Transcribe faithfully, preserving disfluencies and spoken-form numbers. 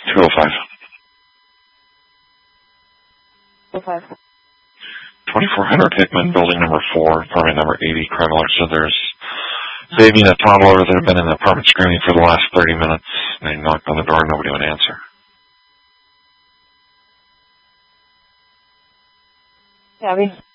two oh five. two oh five. twenty-four hundred Hickman, building number four, apartment number eighty, crime alert. So there's baby and a toddler that have been in the apartment screaming for the last thirty minutes. They knocked on the door, nobody would answer. Yeah, I mean...